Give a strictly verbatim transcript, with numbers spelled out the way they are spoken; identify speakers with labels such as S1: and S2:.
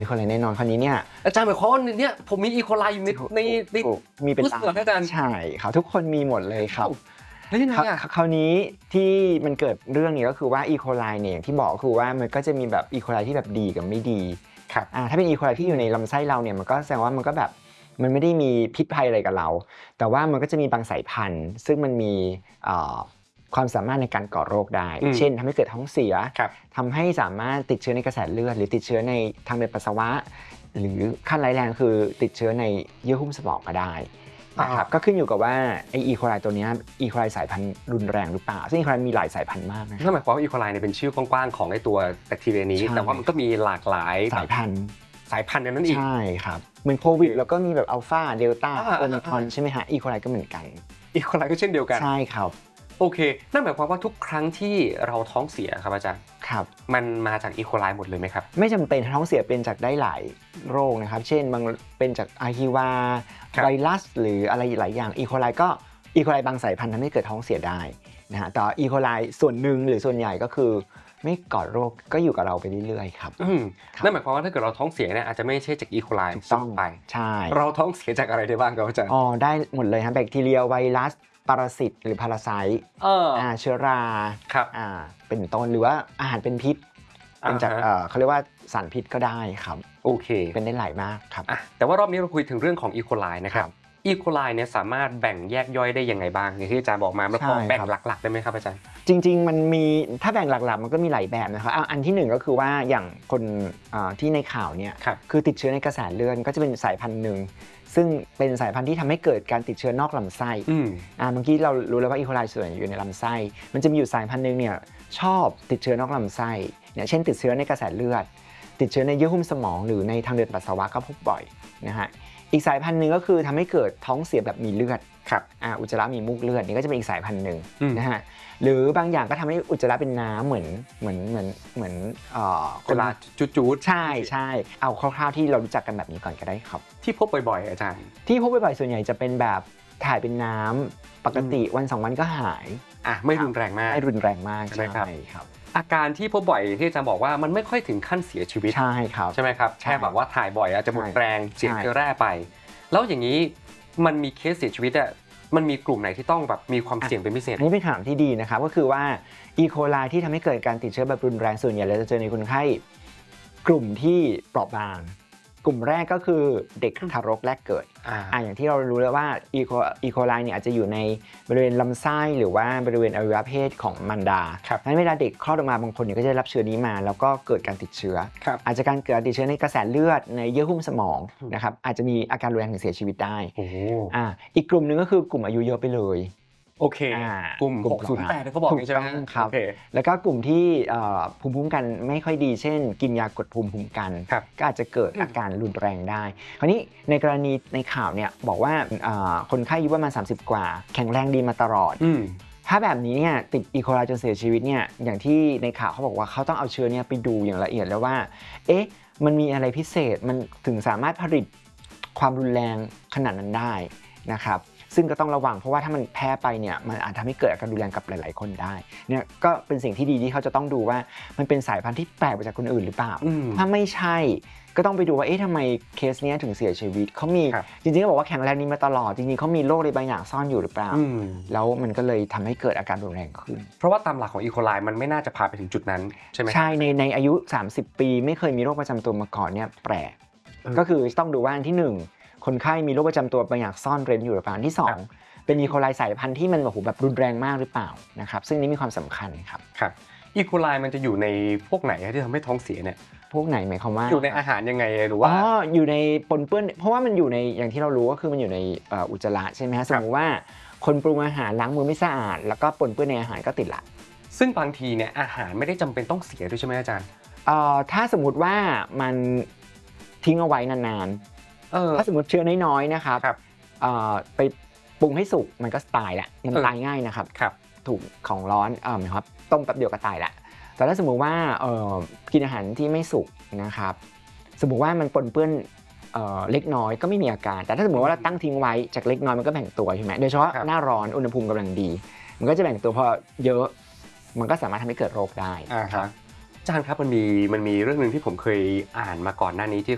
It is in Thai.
S1: อีโคไลแน่นอนคราวนี้เนี่ย
S2: อาจารย์หมายความว่าเนี่ยผมมีอีโคไลอยู่ในในใน
S1: มีเป็น
S2: พืชเหรออาจารย์
S1: ใช่ครับทุกคนมีหมดเลยครับ
S2: แล้วยังไงอ่ะ
S1: คราวนี้ที่มันเกิดเรื่องนี้ก็คือว่าอีโคไลเนี่ยอย่างที่บอกคือว่ามันก็จะมีแบบอีโคไลที่แบบดีกับไม่ดี
S2: ครับ
S1: อ่าถ้าเป็นอีโคไลที่อยู่ในลำไส้เราเนี่ยมันก็แสดงว่ามันก็แบบมันไม่ได้มีพิษภัยอะไรกับเราแต่ว่ามันก็จะมีบางสายพันธุ์ซึ่งมันมีความสามารถในการก่อโรคได้เช่นทำให้เกิดท้องเสียทำให้สามารถติดเชื้อในกระแสเลือดหรือติดเชื้อในทางเดินปัสสาวะหรือขั้นร้ายแรงคือติดเชื้อในเยื่อหุ้มสมองก็ได้นะครับก็ขึ้นอยู่กับว่าไออีโคไลตัวนี้อีโคไลสายพันธุ์รุนแรงหรือเปล่าซึ่งอีโคไลมีหลายสายพันธุ์มากนะ
S2: นั่นหมายความว่าอีโคไลเนี่ยเป็นชื่อกว้างๆของไอตัวแบคทีเรียนี้แต่ว่ามันก็มีหลากหลาย
S1: สายพันธุ์
S2: สายพันธุ์นั้นอีก
S1: ใช่ครับเหมือนโควิดแล้วก็มีแบบอัลฟาเดลต้าโอมิครอนใช่ไหมฮะอีโคไลก็เหมือนกัน
S2: อีโคไลก็เช่นเดียวกัน
S1: ใช่ครับ
S2: โอเคนั่นหมายความว่าทุกครั้งที่เราท้องเสียครับอาจารย์
S1: ครับ
S2: มันมาจากอีโคไลหมดเลยไหมครับ
S1: ไม่จำเป็นท้องเสียเป็นจากได้หลายโรคนะครับเช่นบางเป็นจากอาฮิวาไวรัสหรืออะไรหลายอย่างอีโคไลก็อีโคไลบางสายพันธุ์ทำให้เกิดท้องเสียได้นะฮะแต่อีโคไลส่วนหนึ่งหรือส่วนใหญ่ก็คือไม่ก่อโรคก็อยู่กับเราไปเรื่อยๆครับ
S2: นั่นหมายความว่าถ้าเกิดเราท้องเสียเนี่ยอาจจะไม่ใช่จากอีโคไล
S1: ต้องไปใช่
S2: เราท้องเสียจากอะไรได้บ้างครับอาจารย์
S1: อ๋อได้หมดเลยครับแบคทีเรียไวรัสปรสิตหรือพาราไซต์เชื้อรา
S2: ครับ
S1: เป็นต้นหรือว่าอาหารเป็นพิษเป็นจากเขาเรียกว่าสารพิษก็ได้ครับ
S2: โอเค
S1: เป็นได้หลายมากครับ
S2: แต่ว่ารอบนี้เราคุยถึงเรื่องของอีโคไลนะครับอีโคไลเนี่ยสามารถแบ่งแยกย่อยได้ยังไงบ้างอย่างที่อาจารย์บอกมาแล้วพอแบ่งหลักๆได้ไหมครับอาจารย์
S1: จริงๆมันมีถ้าแบ่งหลักๆมันก็มีหลายแบบนะครับอันที่หนึ่งก็คือว่าอย่างคนที่ในข่าวเนี่ยคือติดเชื้อในกระแสเลือดก็จะเป็นสายพันธุ์หนึ่งซึ่งเป็นสายพันธุ์ที่ทำให้เกิดการติดเชื้อนอกลำไส้อ่าเมื่อกี้เรารู้แล้วว่าอีโคไลส่วนใหญ่อยู่ในลำไส้มันจะมีอยู่สายพันธุ์หนึ่งเนี่ยชอบติดเชื้อนอกลำไส้เนี่ยเช่นติดเชื้อในกระแสเลือดติดเชื้อในเยื่อหุ้มสมองหรือในทางเดินปัสสาวะก็พบบ่อยนะฮะอีกสายพันธุ์หนึ่งก็คือทำให้เกิดท้องเสียแบบมีเลือด
S2: ครับ
S1: อ่าอุจจาระมีมูกเลือดนี่ก็จะเป็นอีกสายพันธุ์หนึ่งนะฮะหรือบางอย่างก็ทำให้อุจจาระเป็นน้ำเหมือนเหมือนเหมือนเหมือนเอ่อ
S2: เวลาจุดๆ
S1: ใช่ใช่เอาคร่าวๆที่เรารู้จักกันแบบนี้ก่อนก็ได้ครับ
S2: ที่พบบ่อยๆอาจารย์
S1: ที่พบบ่อยๆส่วนใหญ่จะเป็นแบบถ่ายเป็นน้ำปกติวันสองวันก็หาย
S2: อ่ะไม่รุนแรงมาก
S1: ไม่รุนแรงมาก
S2: ใช่ไหมครับ
S1: ครับ
S2: อาการที่พบบ่อยที่อาจารย์บอกว่ามันไม่ค่อยถึงขั้นเสียชีวิต
S1: ใช่ครับ
S2: ใช่ไหมครับแค่แบบว่าถ่ายบ่อยอาจจะหมดแรงเสียเชื้อแร่ไปแล้วอย่างนี้มันมีเคสเสียชีวิตอ่ะมันมีกลุ่มไหนที่ต้องแบบมีความเสี่ยงเป็นพิเศษ
S1: อันนี้เป็นคำถามที่ดีนะครับก็คือว่าอีโคไลที่ทำให้เกิดการติดเชื้อแบบรุนแรงส่วนใหญ่เราจะเจอในคนไข้กลุ่มที่เปราะบางกลุ่มแรกก็คือเด็กทารกแรกเกิดอ่าอย่างที่เรารู้แล้วว่าอีโคอีโคไลเนี่ยอาจจะอยู่ในบริเวณลำไส้หรือว่าบริเวณอวัยวะเพศของมารดาดังนั้นเวลาเด็กคลอดออกมาบางคนเนี่ยก็จะรับเชื้อนี้มาแล้วก็เกิดการติดเชื้ออาจจะการเกิดติดเชื้อในกระแสเลือดในเยื่อหุ้มสมองนะครับอาจจะมีอาการรุนแรงถึงเสียชีวิตได้อ่าอีกกลุ่มหนึ่งก็คือกลุ่มอายุเยอะไปเลย
S2: โอเคกลุ่มหกศูนย์แปดเขาบอกใช่ไหม
S1: ครับแล้วก็กลุ่มที่ภูมิคุ้มกันไม่ค่อยดีเช่นกินยากดภูมิคุ้มกันก็อาจจะเกิดอาการรุนแรงได้คราวนี้ในกรณีในข่าวเนี่ยบอกว่าคนไข้อายุประมาณสามสิบกว่าแข็งแรงดีมาตลอดถ้าแบบนี้เนี่ยติดอีโคไลจนเสียชีวิตเนี่ยอย่างที่ในข่าวเขาบอกว่าเขาต้องเอาเชื้อเนี่ยไปดูอย่างละเอียดแล้วว่าเอ๊ะมันมีอะไรพิเศษมันถึงสามารถผลิตความรุนแรงขนาดนั้นได้นะครับซึ่งก็ต้องระวังเพราะว่าถ้ามันแพ้ไปเนี่ยมันอาจทำให้เกิดอาการรุนแรงกับหลายๆคนได้เนี่ยก็เป็นสิ่งที่ดีที่เขาจะต้องดูว่ามันเป็นสายพันธุ์ที่แปลกไปจากคนอื่นหรือเปล่าถ้าไม่ใช่ก็ต้องไปดูว่าเอ๊ะทำไมเคสนี้ถึงเสียชีวิตเขามีจริงๆก็บอกว่าแข็งแรงนี้มาตลอดจริงๆเขามีโรคอะไรบางอย่างซ่อนอยู่หรือเปล่าแล้วมันก็เลยทำให้เกิดอาการรุนแรงขึ้น
S2: เพราะว่าตามหลักของอีโคไลมันไม่น่าจะพาไปถึงจุดนั้นใช่ไหม
S1: ใช่ในในอายุสามสิบปีไม่เคยมีโรคประจำตัวมาก่อนเนี่ยแปลกก็คือต้องดูว่าที่หนึ่งคนไข้มีโรคประจำตัวบางอย่างซ่อนเร้นอยู่หรือเปล่าที่สองเป็นอีโคไลสายพันธุ์ที่มันแบบรุนแรงมากหรือเปล่านะครับซึ่งนี้มีความสำคัญครับ
S2: ครับอีโคไลมันจะอยู่ในพวกไหนที่ทำให้ท้องเสียเนี่ย
S1: พวกไหนหมายความว่า
S2: อยู่ในอาหารยังไงหรือว่า
S1: อ๋ออยู่ในปนเปื้อนเพราะว่ามันอยู่ในอย่างที่เรารู้ก็คือมันอยู่ในอุจจาระใช่ไหมฮะสมมติว่าคนปรุงอาหารล้างมือไม่สะอาดแล้วก็ปนเปื้อนในอาหารก็ติดละ
S2: ซึ่งบางทีเนี่ยอาหารไม่ได้จำเป็นต้องเสียด้วยใช่ไหมอาจารย์
S1: ถ้าสมมติว่ามันทิ้งเอาไว้นานๆถ้าสมมติเชื้อน้อยๆนะครับไปปรุงให้สุกมันก็ตายแหละมันตายง่ายนะครับถูกของร้อนเออครับต้มแป๊บเดียวก็ตายแหละแต่ถ้าสมมุติว่ากินอาหารที่ไม่สุกนะครับสมมุติว่ามันปนเปื้อนเล็กน้อยก็ไม่มีอาการแต่ถ้าสมมติว่าเราตั้งทิ้งไว้จากเล็กน้อยมันก็แบ่งตัวใช่ไหมโดยเฉพาะหน้าร้อนอุณหภูมิกำลังดีมันก็จะแบ่งตัวพอเยอะมันก็สามารถทำให้เกิดโรคได้
S2: อาจารย์ครับมันมีมันมีเรื่องนึงที่ผมเคยอ่านมาก่อนหน้านี้ที่